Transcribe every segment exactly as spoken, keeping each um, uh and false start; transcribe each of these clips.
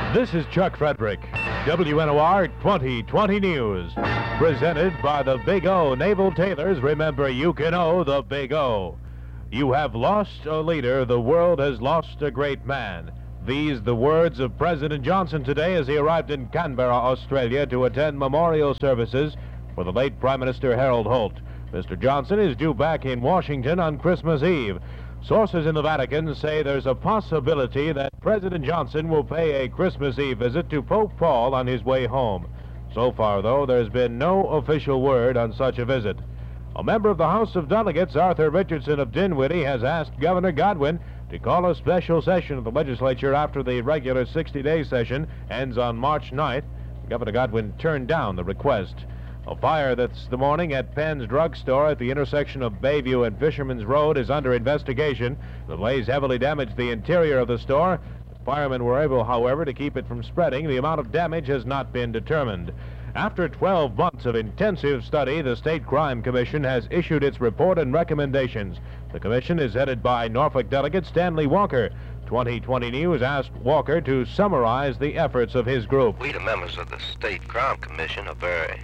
This is Chuck Frederick, W N O R twenty twenty News, presented by the Big O Naval Tailors. Remember, you can owe the Big O. You have lost a leader. The world has lost a great man. These the words of President Johnson today as he arrived in Canberra, Australia, to attend memorial services for the late Prime Minister Harold Holt. Mister Johnson is due back in Washington on Christmas Eve. Sources in the Vatican say there's a possibility that President Johnson will pay a Christmas Eve visit to Pope Paul on his way home. So far, though, there's been no official word on such a visit. A member of the House of Delegates, Arthur Richardson of Dinwiddie, has asked Governor Godwin to call a special session of the legislature after the regular sixty-day session ends on March ninth. Governor Godwin turned down the request. A fire that's the morning at Penn's drugstore at the intersection of Bayview and Fisherman's Road is under investigation. The blaze heavily damaged the interior of the store. The firemen were able, however, to keep it from spreading. The amount of damage has not been determined. After twelve months of intensive study, the State Crime Commission has issued its report and recommendations. The commission is headed by Norfolk delegate Stanley Walker. twenty twenty News asked Walker to summarize the efforts of his group. We, the members of the State Crime Commission, are very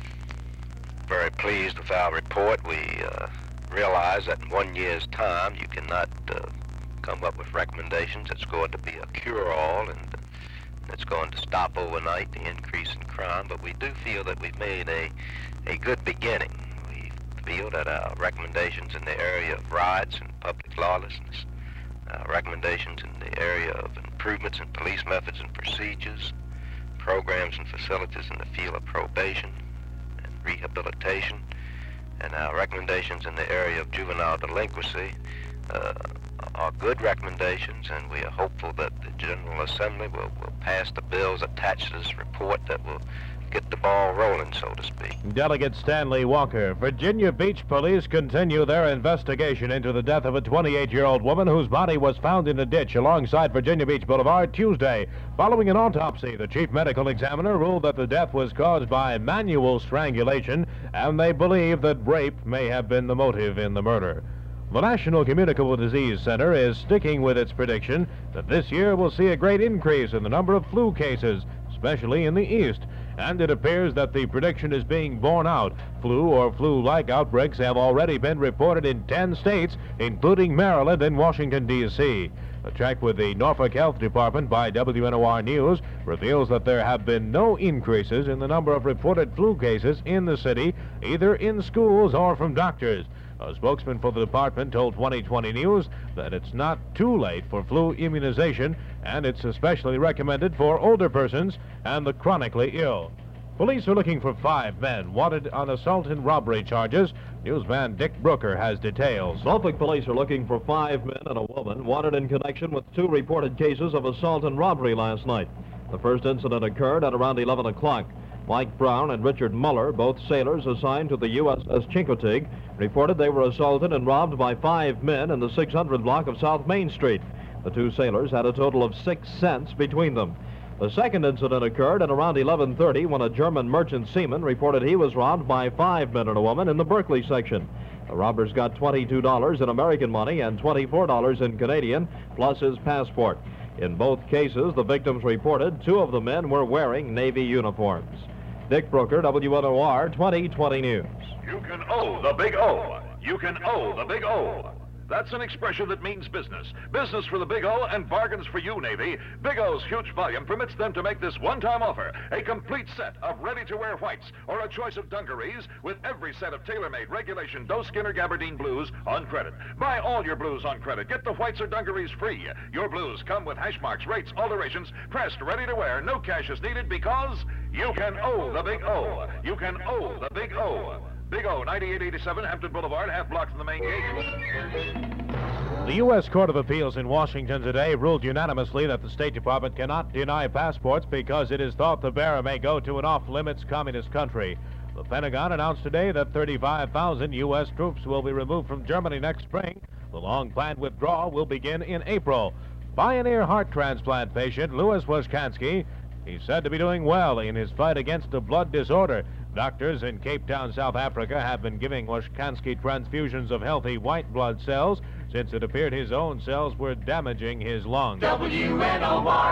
very pleased with our report. We uh, realize that in one year's time you cannot uh, come up with recommendations that's going to be a cure-all and that's going to stop overnight the increase in crime, but we do feel that we've made a, a good beginning. We feel that our recommendations in the area of riots and public lawlessness, our recommendations in the area of improvements in police methods and procedures, programs and facilities in the field of probation, rehabilitation, and our recommendations in the area of juvenile delinquency uh, are good recommendations, and we are hopeful that the General Assembly will, will pass the bills attached to this report that will get the ball rolling, so to speak. Delegate Stanley Walker. Virginia Beach police continue their investigation into the death of a twenty-eight-year-old woman whose body was found in a ditch alongside Virginia Beach Boulevard Tuesday. Following an autopsy, the chief medical examiner ruled that the death was caused by manual strangulation, and they believe that rape may have been the motive in the murder. The National Communicable Disease Center is sticking with its prediction that this year will see a great increase in the number of flu cases, especially in the East. And it appears that the prediction is being borne out. Flu or flu-like outbreaks have already been reported in ten states, including Maryland and Washington, D C A check with the Norfolk Health Department by W N O R News reveals that there have been no increases in the number of reported flu cases in the city, either in schools or from doctors. A spokesman for the department told twenty twenty News that it's not too late for flu immunization, and it's especially recommended for older persons and the chronically ill. Police are looking for five men wanted on assault and robbery charges. Newsman Dick Brooker has details. Norfolk police are looking for five men and a woman wanted in connection with two reported cases of assault and robbery last night. The first incident occurred at around eleven o'clock. Mike Brown and Richard Muller, both sailors assigned to the U S S Chincoteague, reported they were assaulted and robbed by five men in the six hundred block of South Main Street. The two sailors had a total of six cents between them. The second incident occurred at around eleven thirty when a German merchant seaman reported he was robbed by five men and a woman in the Berkeley section. The robbers got twenty-two dollars in American money and twenty-four dollars in Canadian, plus his passport. In both cases, the victims reported two of the men were wearing Navy uniforms. Dick Brooker, W N O R twenty twenty News. You can owe the Big O. You can owe the Big O. That's an expression that means business. Business for the Big O and bargains for you, Navy. Big O's huge volume permits them to make this one-time offer. A complete set of ready-to-wear whites or a choice of dungarees with every set of tailor-made regulation doeskin or gabardine blues on credit. Buy all your blues on credit. Get the whites or dungarees free. Your blues come with hash marks, rates, alterations, pressed, ready to wear. No cash is needed because you can owe the Big O. You can owe the Big O. Big O, ninety-eight eighty-seven Hampton Boulevard, half block from the main gate. The U S Court of Appeals in Washington today ruled unanimously that the State Department cannot deny passports because it is thought the bearer may go to an off-limits communist country. The Pentagon announced today that thirty-five thousand U S troops will be removed from Germany next spring. The long-planned withdrawal will begin in April. Pioneer heart transplant patient Louis Waskansky, he's said to be doing well in his fight against a blood disorder. Doctors in Cape Town, South Africa, have been giving Waskansky transfusions of healthy white blood cells since it appeared his own cells were damaging his lungs. W N O R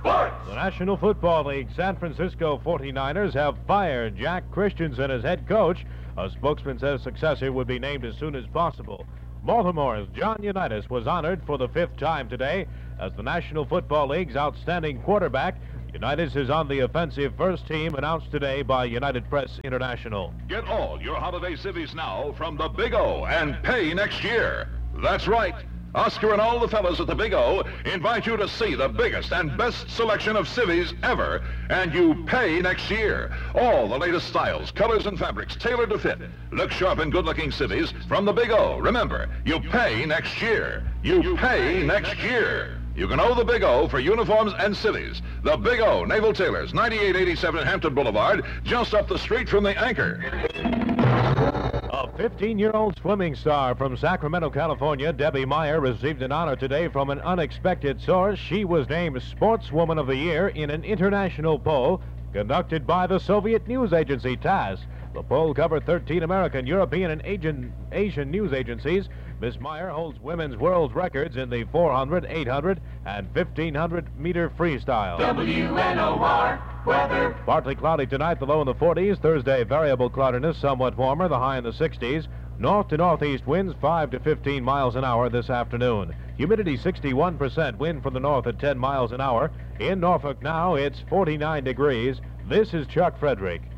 Sports! The National Football League San Francisco forty-niners have fired Jack Christensen as head coach. A spokesman says successor would be named as soon as possible. Baltimore's John Unitas was honored for the fifth time today as the National Football League's outstanding quarterback. Unitas is on the offensive first team, announced today by United Press International. Get all your holiday civvies now from the Big O and pay next year. That's right. Oscar and all the fellas at the Big O invite you to see the biggest and best selection of civvies ever, and you pay next year. All the latest styles, colors, and fabrics tailored to fit. Look sharp and good-looking civvies from the Big O. Remember, you pay next year. You pay next year. You can owe the Big O for uniforms and civvies. The Big O Naval Tailors, ninety-eight eighty-seven Hampton Boulevard, just up the street from the Anchor. A fifteen-year-old swimming star from Sacramento, California, Debbie Meyer, received an honor today from an unexpected source. She was named Sportswoman of the Year in an international poll conducted by the Soviet news agency TASS. The poll covered thirteen American, European, and Asian, Asian news agencies. Miss Meyer holds women's world records in the four hundred, eight hundred, and fifteen hundred meter freestyle. W N O R weather. Partly cloudy tonight, the low in the forties. Thursday, variable cloudiness, somewhat warmer, the high in the sixties. North to northeast winds five to fifteen miles an hour this afternoon. Humidity sixty-one percent, wind from the north at ten miles an hour. In Norfolk now, it's forty-nine degrees. This is Chuck Frederick.